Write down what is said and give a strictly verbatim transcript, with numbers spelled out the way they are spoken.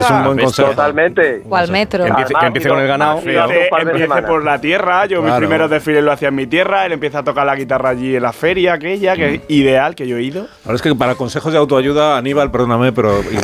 Es un buen consejo. Totalmente. O al metro. Que empiece, que empiece con el ganado. Fíjate, empiece por la tierra. Yo Claro. mis primeros desfiles lo hacía en mi tierra. Él empieza a tocar la guitarra allí en la feria aquella, que es ideal, que yo he ido. Ahora es que para consejos de autoayuda, Aníbal, perdóname, pero